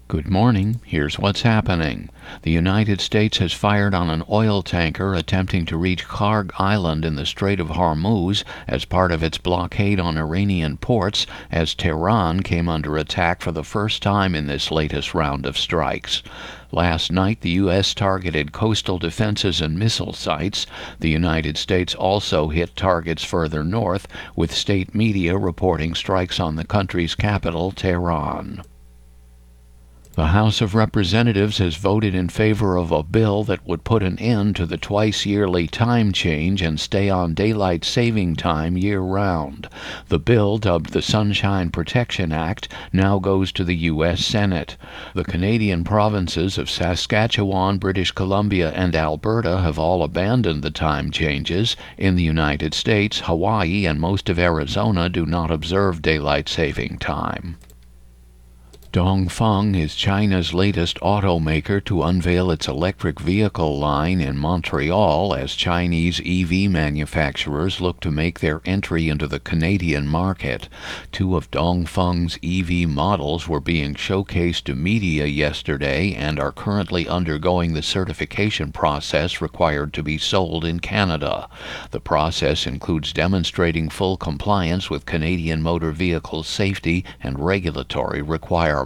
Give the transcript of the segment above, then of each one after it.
Good morning. Here's what's happening. The United States has fired on an oil tanker attempting to reach Kharg Island in the Strait of Hormuz as part of its blockade on Iranian ports as Tehran came under attack for the first time in this latest round of strikes. Last night, the U.S. targeted coastal defenses and missile sites. The United States also hit targets further north, with state media reporting strikes on the country's capital, Tehran. The House of Representatives has voted in favor of a bill that would put an end to the twice-yearly time change and stay on daylight saving time year-round. The bill, dubbed the Sunshine Protection Act, now goes to the U.S. Senate. The Canadian provinces of Saskatchewan, British Columbia, and Alberta have all abandoned the time changes. In the United States, Hawaii and most of Arizona do not observe daylight saving time. Dongfeng is China's latest automaker to unveil its electric vehicle line in Montreal as Chinese EV manufacturers look to make their entry into the Canadian market. Two of Dongfeng's EV models were being showcased to media yesterday and are currently undergoing the certification process required to be sold in Canada. The process includes demonstrating full compliance with Canadian motor vehicle safety and regulatory requirements.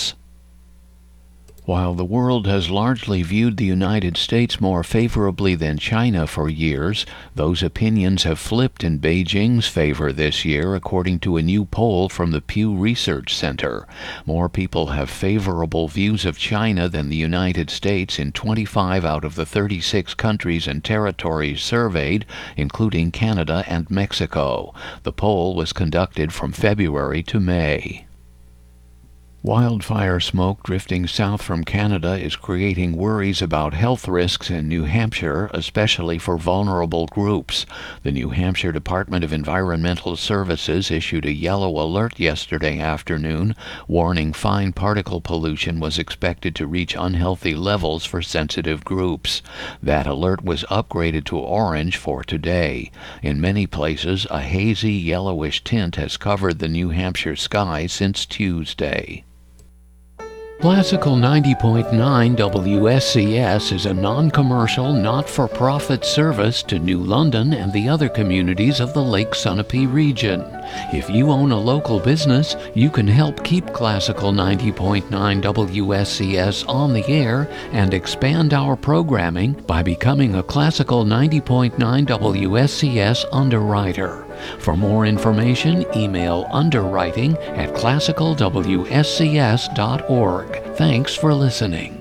While the world has largely viewed the United States more favorably than China for years, those opinions have flipped in Beijing's favor this year, according to a new poll from the Pew Research Center. More people have favorable views of China than the United States in 25 out of the 36 countries and territories surveyed, including Canada and Mexico. The poll was conducted from February to May. Wildfire smoke drifting south from Canada is creating worries about health risks in New Hampshire, especially for vulnerable groups. The New Hampshire Department of Environmental Services issued a yellow alert yesterday afternoon, warning fine particle pollution was expected to reach unhealthy levels for sensitive groups. That alert was upgraded to orange for today. In many places, a hazy yellowish tint has covered the New Hampshire sky since Tuesday. Classical 90.9 WSCS is a non-commercial, not-for-profit service to New London and the other communities of the Lake Sunapee region. If you own a local business, you can help keep Classical 90.9 WSCS on the air and expand our programming by becoming a Classical 90.9 WSCS underwriter. For more information, email underwriting@classicalwscs.org. Thanks for listening.